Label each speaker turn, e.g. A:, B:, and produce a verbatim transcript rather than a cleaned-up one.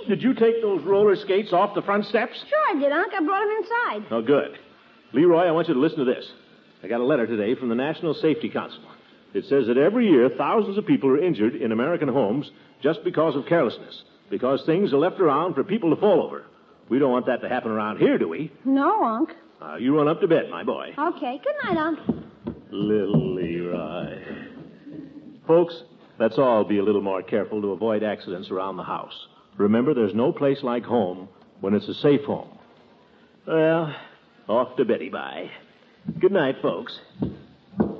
A: did you take those roller skates off the front steps?
B: Sure I did, Unc. I brought them inside.
A: Oh, good. Leroy, I want you to listen to this. I got a letter today from the National Safety Council. It says that every year thousands of people are injured in American homes just because of carelessness, because things are left around for people to fall over. We don't want that to happen around here, do we?
B: No, Unc.
A: Uh, you run up to bed, my boy.
B: Okay. Good night, Unc.
A: Little Leroy. Folks, let's all be a little more careful to avoid accidents around the house. Remember, there's no place like home when it's a safe home. Well, off to Betty bye. Good night, folks.